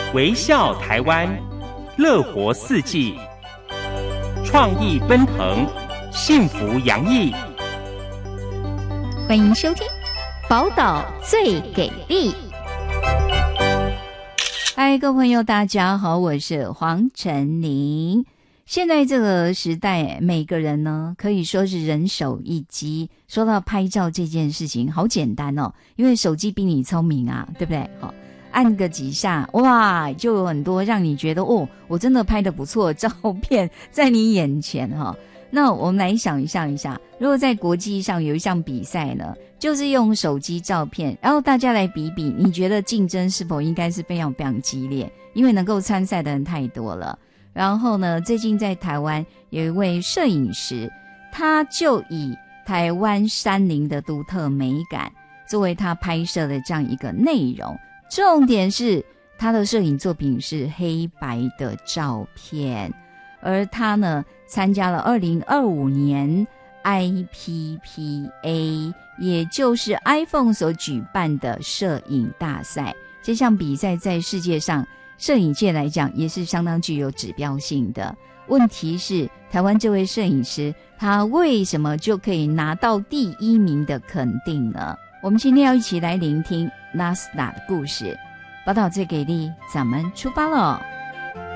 微笑台湾，乐活四季，创意奔腾，幸福洋溢。 欢迎收听宝岛最给力。嗨，各位朋友大家好，我是黄晨玲。现在这个时代，每个人呢可以说是人手一机。说到拍照这件事情好简单哦，因为手机比你聪明啊，对不对？按个几下，哇，就有很多让你觉得哦，我真的拍得不错照片在你眼前哈。那我们来想象一下，如果在国际上有一项比赛呢，就是用手机照片，然后大家来比比，你觉得竞争是否应该是非常非常激烈？因为能够参赛的人太多了。然后呢，最近在台湾有一位摄影师，他就以台湾山林的独特美感作为他拍摄的这样一个内容。重点是他的摄影作品是黑白的照片，而他呢参加了2025年 IPPA， 也就是 iPhone 所举办的摄影大赛。这项比赛在世界上摄影界来讲也是相当具有指标性的。问题是台湾这位摄影师他为什么就可以拿到第1名的肯定呢？我们今天要一起来聆听 NASA 的故事。宝岛最给力，咱们出发了。